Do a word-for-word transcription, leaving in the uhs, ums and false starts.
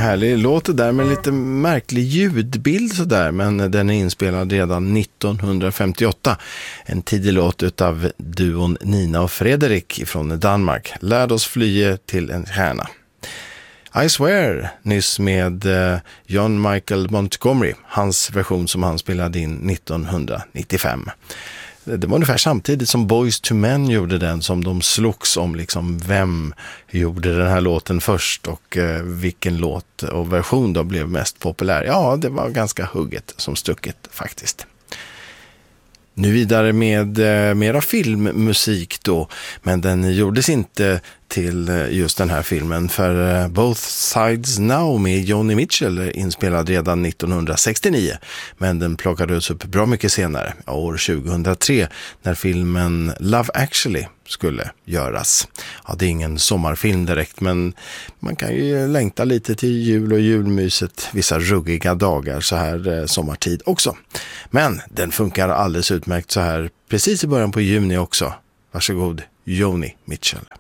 härlig låt där med lite märklig ljudbild sådär, men den är inspelad redan nittonhundrafemtioåtta. En tidig låt utav duon Nina och Fredrik från Danmark. Lärd oss flyga till en stjärna. I Swear nyss med John Michael Montgomery, hans version som han spelade in nittonhundranittiofem. Det var ungefär samtidigt som Boyz two Men gjorde den, som de slogs om liksom vem gjorde den här låten först och eh, vilken låt och version då blev mest populär. Ja, det var ganska hugget som stucket faktiskt. Nu vidare med eh, mera filmmusik då, men den gjordes inte till eh, just den här filmen, för eh, Both Sides Now med Joni Mitchell är inspelad redan nittonhundrasextionio, men den plockades upp bra mycket senare, år tjugohundratre, när filmen Love Actually skulle göras. Ja, det är ingen sommarfilm direkt, men man kan ju längta lite till jul och julmyset vissa ruggiga dagar så här eh, sommartid också. Men den funkar alldeles utmärkt så här precis i början på juni också. Varsågod, Joni Mitchell.